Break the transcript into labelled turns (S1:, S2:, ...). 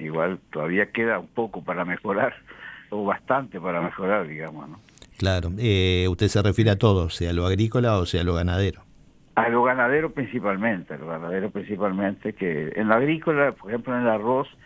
S1: que igual todavía queda un poco para mejorar, o bastante para mejorar, digamos, ¿no?
S2: Claro, usted se refiere a todo, sea lo agrícola o sea lo ganadero.
S1: A lo ganadero principalmente, que en lo agrícola, por ejemplo en el arroz,